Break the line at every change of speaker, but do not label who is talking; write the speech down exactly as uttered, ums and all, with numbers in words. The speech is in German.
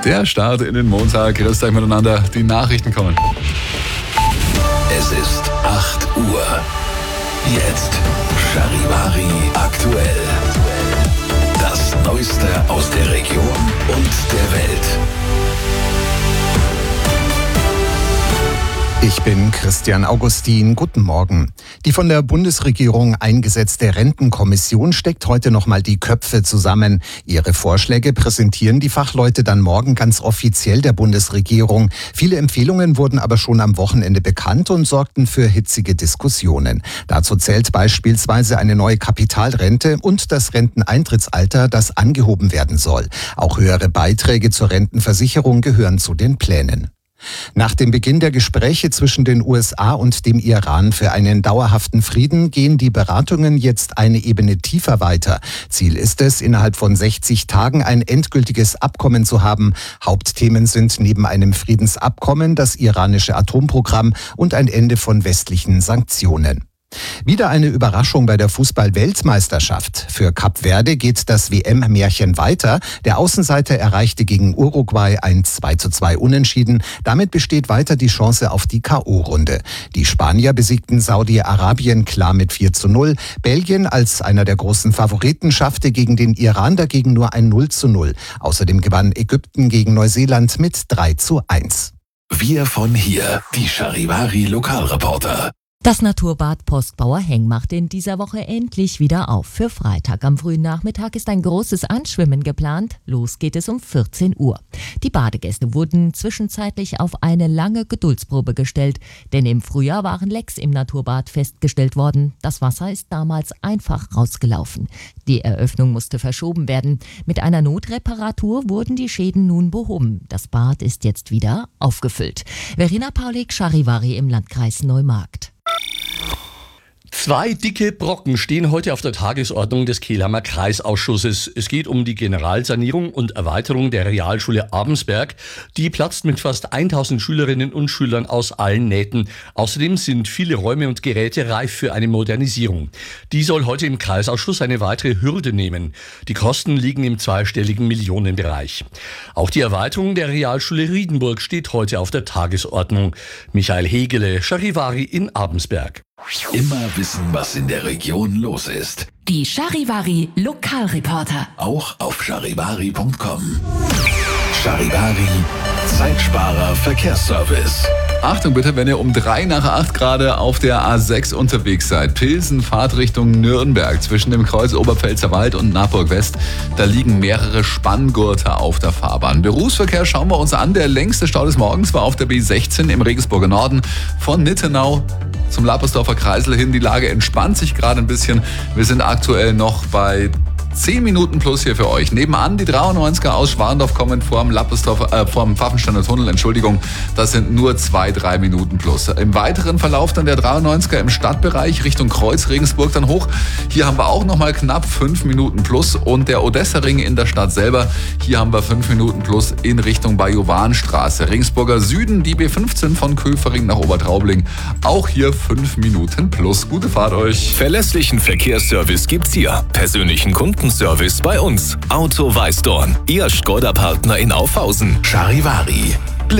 Der Start in den Montag. Grüßt euch miteinander. Die Nachrichten kommen.
Es ist acht Uhr. Jetzt Charivari aktuell. Das Neueste aus der Region und der Welt.
Ich bin Christian Augustin. Guten Morgen. Die von der Bundesregierung eingesetzte Rentenkommission steckt heute nochmal die Köpfe zusammen. Ihre Vorschläge präsentieren die Fachleute dann morgen ganz offiziell der Bundesregierung. Viele Empfehlungen wurden aber schon am Wochenende bekannt und sorgten für hitzige Diskussionen. Dazu zählt beispielsweise eine neue Kapitalrente und das Renteneintrittsalter, das angehoben werden soll. Auch höhere Beiträge zur Rentenversicherung gehören zu den Plänen. Nach dem Beginn der Gespräche zwischen den U S A und dem Iran für einen dauerhaften Frieden gehen die Beratungen jetzt eine Ebene tiefer weiter. Ziel ist es, innerhalb von sechzig Tagen ein endgültiges Abkommen zu haben. Hauptthemen sind neben einem Friedensabkommen das iranische Atomprogramm und ein Ende von westlichen Sanktionen. Wieder eine Überraschung bei der Fußball-Weltmeisterschaft. Für Kap Verde geht das W M-Märchen weiter. Der Außenseiter erreichte gegen Uruguay ein zwei zu zwei Unentschieden. Damit besteht weiter die Chance auf die K O-Runde. Die Spanier besiegten Saudi-Arabien klar mit vier zu null. Belgien als einer der großen Favoriten schaffte gegen den Iran dagegen nur ein null zu null. Außerdem gewann Ägypten gegen Neuseeland mit drei zu eins.
Wir von hier, die Charivari Lokalreporter.
Das Naturbad Postbauer Heng macht in dieser Woche endlich wieder auf. Für Freitag am frühen Nachmittag ist ein großes Anschwimmen geplant. Los geht es um vierzehn Uhr. Die Badegäste wurden zwischenzeitlich auf eine lange Geduldsprobe gestellt, denn im Frühjahr waren Lecks im Naturbad festgestellt worden. Das Wasser ist damals einfach rausgelaufen. Die Eröffnung musste verschoben werden. Mit einer Notreparatur wurden die Schäden nun behoben. Das Bad ist jetzt wieder aufgefüllt. Verena Paulik, Charivari im Landkreis Neumarkt.
Zwei dicke Brocken stehen heute auf der Tagesordnung des Kelheimer Kreisausschusses. Es geht um die Generalsanierung und Erweiterung der Realschule Abensberg. Die platzt mit fast tausend Schülerinnen und Schülern aus allen Nähten. Außerdem sind viele Räume und Geräte reif für eine Modernisierung. Die soll heute im Kreisausschuss eine weitere Hürde nehmen. Die Kosten liegen im zweistelligen Millionenbereich. Auch die Erweiterung der Realschule Riedenburg steht heute auf der Tagesordnung. Michael Hegele, Charivari in Abensberg.
Immer wissen, was in der Region los ist.
Die Charivari Lokalreporter.
Auch auf charivari punkt com. Charivari, Zeitsparer Verkehrsservice.
Achtung bitte, wenn ihr um drei nach acht gerade auf der A sechs unterwegs seid. Pilsen, Fahrt Richtung Nürnberg zwischen dem Kreuz Oberpfälzer Wald und Naburg West. Da liegen mehrere Spanngurte auf der Fahrbahn. Berufsverkehr schauen wir uns an. Der längste Stau des Morgens war auf der B sechzehn im Regensburger Norden von Nittenau zum Lappersdorfer Kreisel hin. Die Lage entspannt sich gerade ein bisschen. Wir sind aktuell noch bei zehn Minuten plus hier für euch. Nebenan die dreiundneunziger aus Schwandorf kommen vorm Lappersdorfer, äh, vorm Pfaffensteiner Tunnel, Entschuldigung. Das sind nur zwei, drei Minuten plus. Im weiteren Verlauf dann der dreiundneunziger im Stadtbereich Richtung Kreuz Regensburg dann hoch. Hier haben wir auch nochmal knapp fünf Minuten plus. Und der Odessa-Ring in der Stadt selber. Hier haben wir fünf Minuten plus in Richtung Bajowanstraße. Regensburger Süden, die B fünfzehn von Köfering nach Obertraubling. Auch hier fünf Minuten plus. Gute Fahrt euch.
Verlässlichen Verkehrsservice gibt's hier. Persönlichen Kunden Service bei uns. Auto Weißdorn, Ihr Skoda-Partner in Aufhausen.
Charivari.